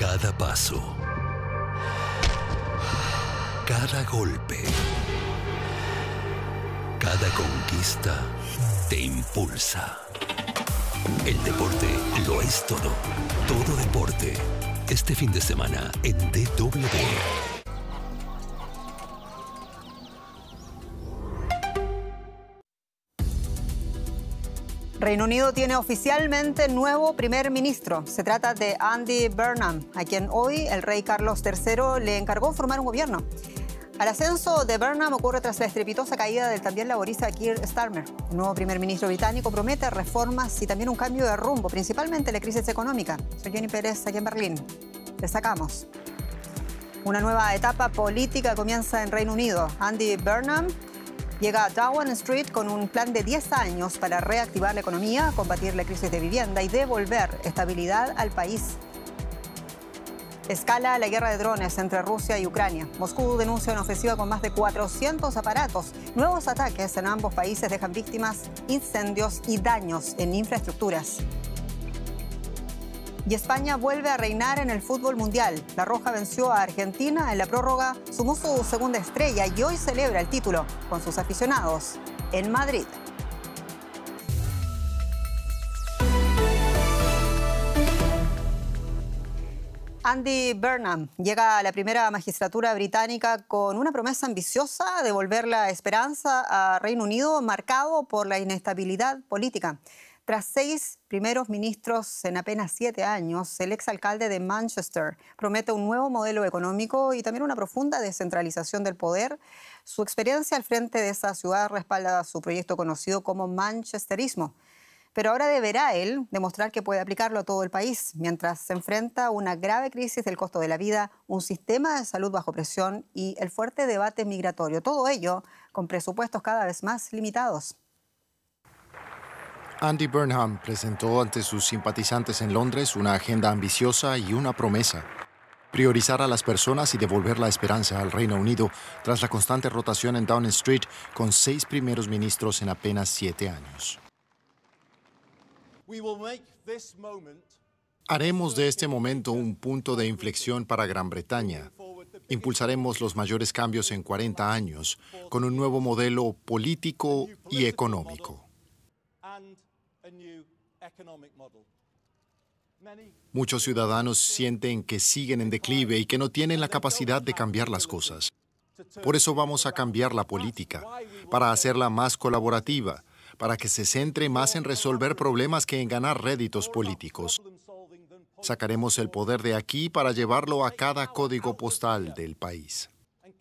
Cada paso, cada golpe, cada conquista te impulsa. El deporte lo es todo. Todo deporte. Este fin de semana en DW. Reino Unido tiene oficialmente nuevo primer ministro. Se trata de Andy Burnham, a quien hoy el rey Carlos III le encargó formar un gobierno. El ascenso de Burnham ocurre tras la estrepitosa caída del también laborista Keir Starmer. El nuevo primer ministro británico promete reformas y también un cambio de rumbo, principalmente la crisis económica. Soy Jenny Pérez, aquí en Berlín. Destacamos. Una nueva etapa política comienza en Reino Unido. Andy Burnham llega a Downing Street con un plan de 10 años para reactivar la economía, combatir la crisis de vivienda y devolver estabilidad al país. Escala la guerra de drones entre Rusia y Ucrania. Moscú denuncia una ofensiva con más de 400 aparatos. Nuevos ataques en ambos países dejan víctimas, incendios y daños en infraestructuras. Y España vuelve a reinar en el fútbol mundial. La Roja venció a Argentina en la prórroga, sumó su segunda estrella y hoy celebra el título con sus aficionados en Madrid. Andy Burnham llega a la primera magistratura británica con una promesa ambiciosa de devolver la esperanza a Reino Unido, marcado por la inestabilidad política. Tras 6 primeros ministros en apenas 7 años, el exalcalde de Manchester promete un nuevo modelo económico y también una profunda descentralización del poder. Su experiencia al frente de esa ciudad respalda su proyecto conocido como manchesterismo. Pero ahora deberá él demostrar que puede aplicarlo a todo el país, mientras se enfrenta a una grave crisis del costo de la vida, un sistema de salud bajo presión y el fuerte debate migratorio. Todo ello con presupuestos cada vez más limitados. Andy Burnham presentó ante sus simpatizantes en Londres una agenda ambiciosa y una promesa: priorizar a las personas y devolver la esperanza al Reino Unido tras la constante rotación en Downing Street con 6 primeros ministros en apenas 7 años. Haremos de este momento un punto de inflexión para Gran Bretaña. Impulsaremos los mayores cambios en 40 años con un nuevo modelo político y económico. Muchos ciudadanos sienten que siguen en declive y que no tienen la capacidad de cambiar las cosas. Por eso vamos a cambiar la política, para hacerla más colaborativa, para que se centre más en resolver problemas que en ganar réditos políticos. Sacaremos el poder de aquí para llevarlo a cada código postal del país.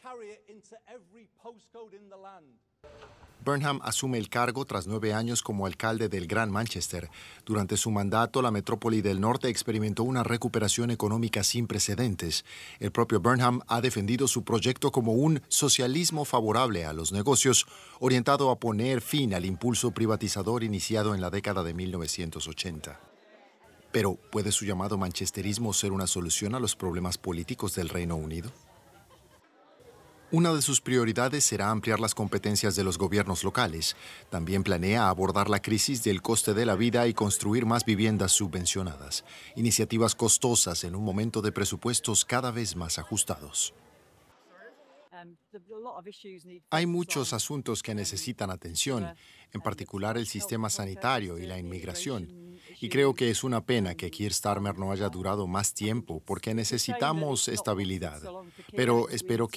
Burnham asume el cargo tras 9 años como alcalde del Gran Manchester. Durante su mandato, la metrópoli del norte experimentó una recuperación económica sin precedentes. El propio Burnham ha defendido su proyecto como un socialismo favorable a los negocios, orientado a poner fin al impulso privatizador iniciado en la década de 1980. Pero, ¿puede su llamado manchesterismo ser una solución a los problemas políticos del Reino Unido? Una de sus prioridades será ampliar las competencias de los gobiernos locales. También planea abordar la crisis del coste de la vida y construir más viviendas subvencionadas. Iniciativas costosas en un momento de presupuestos cada vez más ajustados. Hay muchos asuntos que necesitan atención, en particular el sistema sanitario y la inmigración. Y creo que es una pena que Keir Starmer no haya durado más tiempo porque necesitamos estabilidad. Pero espero que